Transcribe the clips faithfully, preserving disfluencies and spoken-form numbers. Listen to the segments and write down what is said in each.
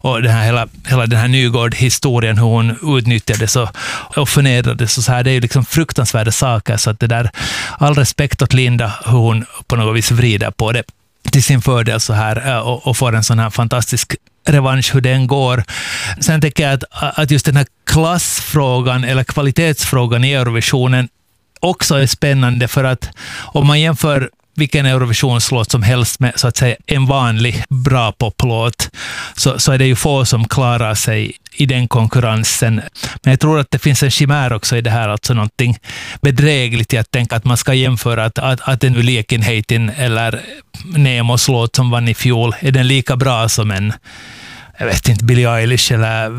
och den här, hela, hela den här Nygård-historien, hur hon utnyttjades och, och förnedrades och så här, det är ju liksom fruktansvärda saker, så att det där, all respekt åt Linda, hur hon på något vis vrider på det till sin fördel så här och, och får en sån här fantastisk revansch hur den går. Sen tycker jag att, att just den här klassfrågan eller kvalitetsfrågan i Eurovisionen också är spännande, för att om man jämför vilken Eurovisionslåt som helst med så att säga en vanlig bra poplåt, så, så är det ju få som klarar sig i den konkurrensen. Men jag tror att det finns en chimär också i det här, alltså någonting bedrägligt i att tänka att man ska jämföra att, att, att en Ulekinheitin eller Nemos låt som vann i fjol, är den lika bra som en, jag vet inte, Billie Eilish eller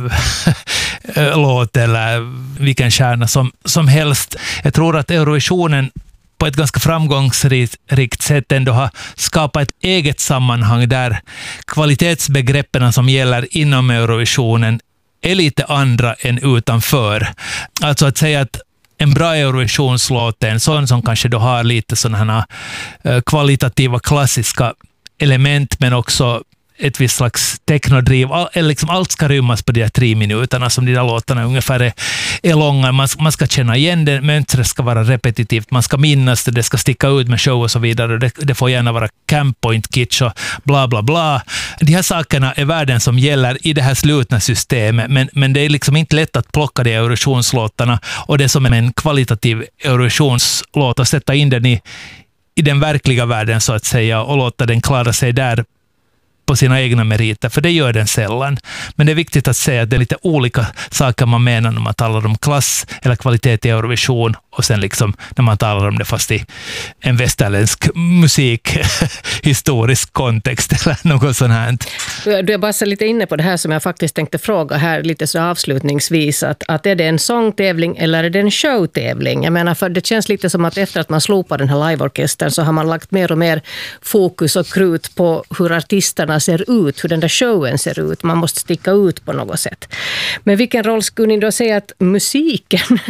låt eller vilken stjärna som, som helst. Jag tror att Eurovisionen på ett ganska framgångsrikt sätt ändå har skapat ett eget sammanhang där kvalitetsbegreppen som gäller inom Eurovisionen är lite andra än utanför. Alltså att säga att en bra Eurovisionslåt är en sån som kanske då har lite sådana här kvalitativa klassiska element, men också ett visst slags teknodriv. All, liksom allt ska rymmas på de här tre minuterna som de där låtarna ungefär är, är långa. Man, man ska känna igen det, mönstret ska vara repetitivt, man ska minnas det, det ska sticka ut med show och så vidare. Det, det får gärna vara camp point kitsch och bla bla bla. De här sakerna är värden som gäller i det här slutna systemet, men, men det är liksom inte lätt att plocka de Eurovisionslåtarna och det som är en kvalitativ Eurovisionslåt och sätta in den i, i den verkliga världen så att säga och låta den klara sig där på sina egna meriter, för det gör den sällan. Men det är viktigt att säga att det är lite olika saker man menar när man talar om klass eller kvalitet i Eurovision och sen liksom när man talar om det fast i en västerländsk musik historisk kontext eller något sånt här. Du är bara så lite inne på det här som jag faktiskt tänkte fråga här lite så avslutningsvis, att, att är det en sångtävling eller är det en showtävling? Jag menar, för det känns lite som att efter att man slopar den här liveorkestern så har man lagt mer och mer fokus och krut på hur artisterna ser ut, hur den där showen ser ut. Man måste sticka ut på något sätt. Men vilken roll skulle ni då säga att musiken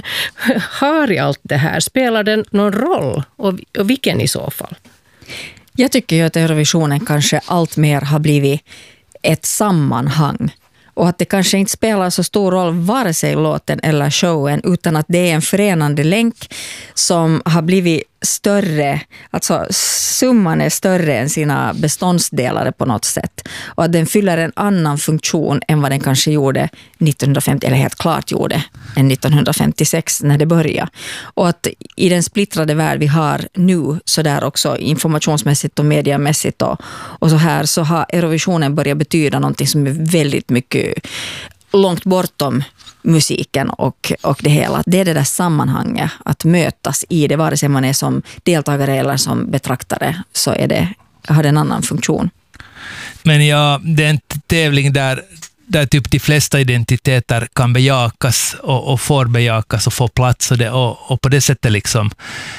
har i allt det här? Spelar den någon roll? Och, och vilken i så fall? Jag tycker ju att Eurovisionen kanske allt mer har blivit ett sammanhang. Och att det kanske inte spelar så stor roll vare sig låten eller showen, utan att det är en förenande länk som har blivit större, alltså summan är större än sina beståndsdelar på något sätt. Och att den fyller en annan funktion än vad den kanske gjorde nittonhundrafemtio, eller helt klart gjorde än nittonhundrafemtiosex när det började. Och att i den splittrade värld vi har nu, så där också informationsmässigt och mediamässigt och, och så här, så har Eurovisionen börjat betyda någonting som är väldigt mycket långt bortom musiken och, och det hela. Det är det där sammanhanget, att mötas i det, vare sig man är som deltagare eller som betraktare, så är det, har det en annan funktion. Men ja, det är en tävling där, där typ de flesta identiteter kan bejakas och, och får bejakas och få plats och, det, och, och på det sättet liksom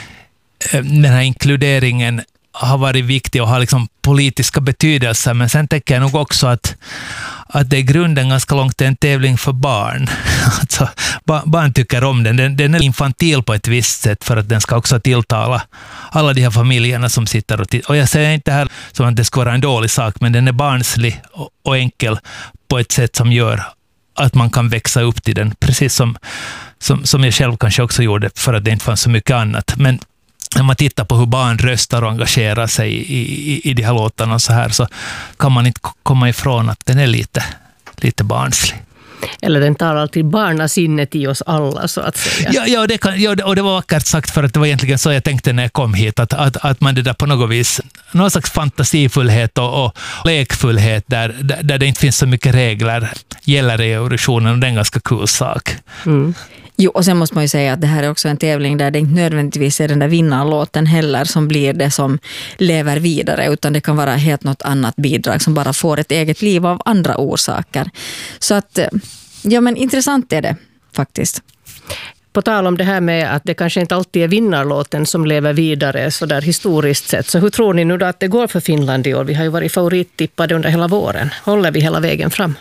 den här inkluderingen har varit viktig och har liksom politiska betydelser, men sen tänker jag nog också att att det är grunden ganska långt en tävling för barn. Alltså, barn tycker om den. den. Den är infantil på ett visst sätt för att den ska också tilltala alla de här familjerna som sitter och tittar. Och jag säger inte här som att det ska vara en dålig sak, men den är barnslig och, och enkel på ett sätt som gör att man kan växa upp till den. Precis som, som, som jag själv kanske också gjorde för att det inte fanns så mycket annat. Men när man tittar på hur barn röstar och engagerar sig i, i, i de här låtarna så här, så kan man inte komma ifrån att den är lite, lite barnslig. Eller den tar alltid barnasinnet i oss alla, så att säga. Ja, ja, det kan, ja, och det var vackert sagt, för att det var egentligen så jag tänkte när jag kom hit, att, att, att man det där på något vis, någon slags fantasifullhet och, och lekfullhet där, där, där det inte finns så mycket regler gäller i Eurovisionen, och det är en ganska kul sak. Mm. Jo, och sen måste man ju säga att det här är också en tävling där det inte nödvändigtvis är den där vinnarlåten heller som blir det som lever vidare, utan det kan vara helt något annat bidrag som bara får ett eget liv av andra orsaker. Så att, ja, men intressant är det faktiskt. På tal om det här med att det kanske inte alltid är vinnarlåten som lever vidare så där historiskt sett, så hur tror ni nu då att det går för Finland i år? Vi har ju varit favorittippade under hela våren. Håller vi hela vägen fram?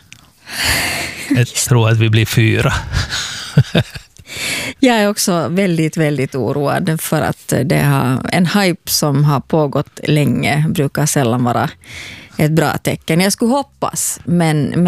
Jag tror att vi blir fyra. Jag är också väldigt, väldigt oroad för att det har en hype som har pågått länge brukar sällan vara ett bra tecken. Jag skulle hoppas, men